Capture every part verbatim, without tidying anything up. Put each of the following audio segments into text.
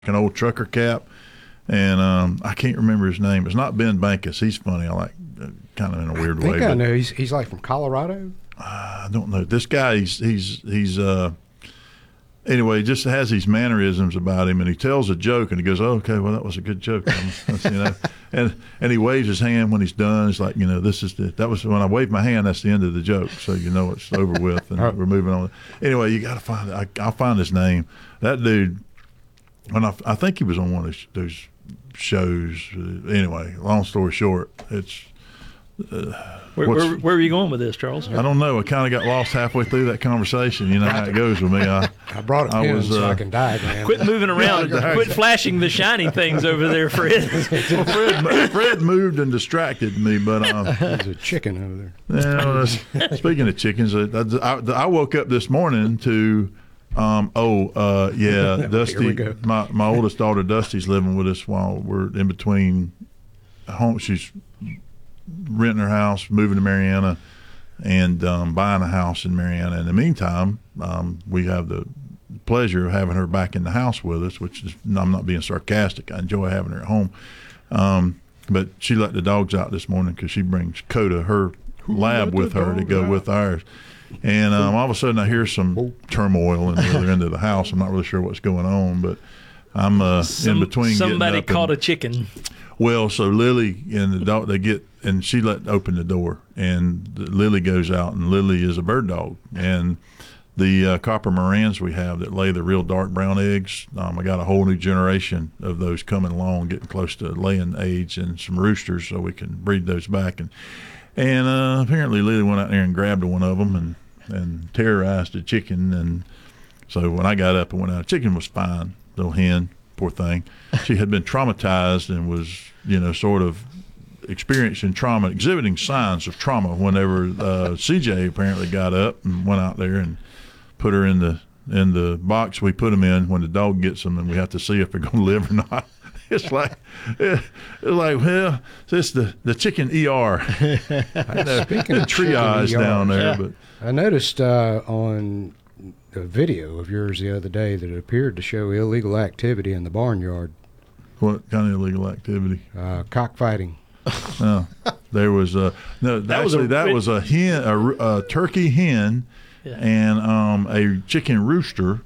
an old trucker cap, and um, I can't remember his name. It's not Ben Bankus. He's funny. I like uh, kind of in a weird I think way. I but, know. He's he's like from Colorado. Uh, I don't know. This guy, he's he's he's uh, anyway, he just has these mannerisms about him, and he tells a joke, and he goes, "Oh, okay, well, that was a good joke," That's, you know, and and he waves his hand when he's done. It's like, you know, this is the that was when I wave my hand. That's the end of the joke, so you know it's over with, and we're moving on. Anyway, you got to find. I, I'll find his name. That dude. And I, I think he was on one of those, those shows. Uh, anyway, long story short, it's. Uh, where, where, where are you going with this, Charles? I don't know. I kind of got lost halfway through that conversation. You know how it goes with me. I, I brought a pen was, uh, so I can diagram. Quit moving around. Quit flashing the shiny things over there, Fred. Well, Fred, Fred moved and distracted me, but um, there's a chicken over there. Yeah, well, speaking of chickens, I, I, I woke up this morning to. Um, oh, uh, yeah, Dusty, my, my oldest daughter, Dusty's living with us while we're in between home. She's renting her house, moving to Marianna, and um, buying a house in Marianna. In the meantime, um, we have the pleasure of having her back in the house with us, which is, I'm not being sarcastic. I enjoy having her at home. Um, but she let the dogs out this morning because she brings Coda, her Who lab, with her to go out? With ours. And um, all of a sudden, I hear some turmoil in the other end of the house. I'm not really sure what's going on, but I'm uh, some, in between. Somebody caught and, a chicken. Well, so Lily and the dog, they get, and she let open the door, and Lily goes out, and Lily is a bird dog, and the uh, copper Morans we have that lay the real dark brown eggs. Um, I got a whole new generation of those coming along, getting close to laying age, and some roosters, so we can breed those back. And and uh, apparently Lily went out there and grabbed one of them and. and terrorized the chicken. And so when I got up and went out, the chicken was fine, little hen, poor thing. She had been traumatized and was, you know, sort of experiencing trauma, exhibiting signs of trauma whenever uh, C J apparently got up and went out there and put her in the in the box we put them in when the dog gets them, and we have to see if they're going to live or not. It's like, it's like, well, it's the, the chicken E R. You know, Speaking of triage chicken E R, down there, yeah. but. I noticed uh, on a video of yours the other day that it appeared to show illegal activity in the barnyard. What kind of illegal activity? Uh, cockfighting. No, there was a no. That actually, was a, that was a hen, a, a turkey hen, yeah. and um, a chicken rooster,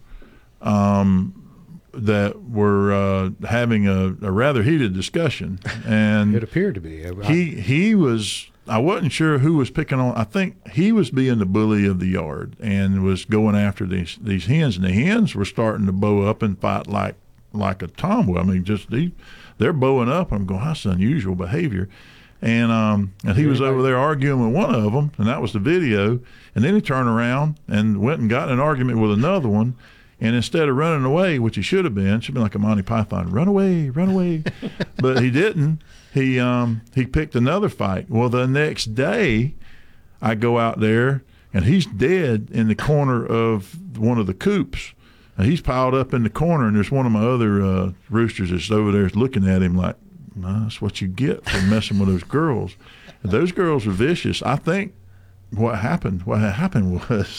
um, that were uh, having a, a rather heated discussion, and It appeared to be. I, he he was. I wasn't sure who was picking on. I think he was being the bully of the yard and was going after these these hens, and the hens were starting to bow up and fight like like a tomboy. I mean, just they, they're bowing up. I'm going, that's unusual behavior. And um and he was over there arguing with one of them, and that was the video. And then he turned around and went and got in an argument with another one. And instead of running away, which he should have been, should have been like a Monty Python, run away, run away. But he didn't. He um he picked another fight. Well, the next day, I go out there, and he's dead in the corner of one of the coops. And he's piled up in the corner, and there's one of my other uh, roosters that's over there looking at him like, no, that's what you get for messing with those girls. And those girls were vicious. I think what happened, what happened was,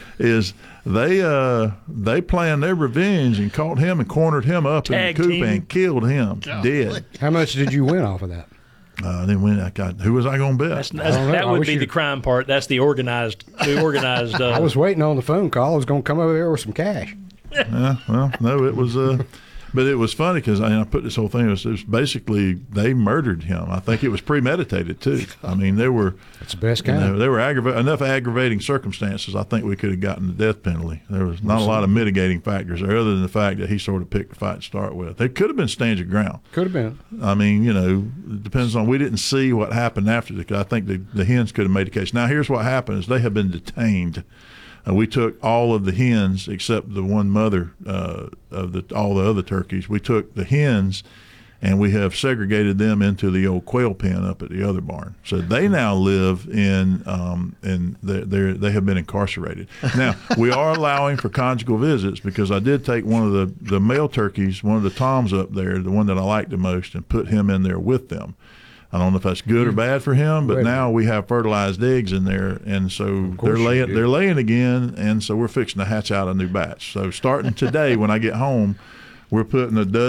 is they uh they planned their revenge and caught him and cornered him up Tag in the coop team. and killed him dead. How much did you win off of that? Uh, then when I got, who was I going to bet? That's, that's, know. that I would wish be you- the crime part. That's the organized. The organized. Uh, I was waiting on the phone call. I was going to come over there with some cash. Yeah, well, no, it was, uh, but it was funny because I, I put this whole thing. It was, it was basically they murdered him. I think it was premeditated too. I mean, there were, That's the best you kind. know, there were aggrava- enough aggravating circumstances. I think we could have gotten the death penalty. There was not a lot of mitigating factors there, other than the fact that he sort of picked the fight to start with. There could have been stands your ground. Could have been. I mean, you know, it depends on. We didn't see what happened after the. I think the the hens could have made a case. Now, here's what happened: is they have been detained. Uh, we took all of the hens except the one mother uh, of the all the other turkeys. We took the hens, and we have segregated them into the old quail pen up at the other barn. So they now live in um, in they they they have been incarcerated. Now we are allowing for conjugal visits because I did take one of the the male turkeys, one of the toms up there, the one that I liked the most, and put him in there with them. I don't know if that's good or bad for him, but Wait a now we have fertilized eggs in there, and so they're you laying do. they're laying again, and so we're fixing to hatch out a new batch. So starting today, when I get home, we're putting a dozen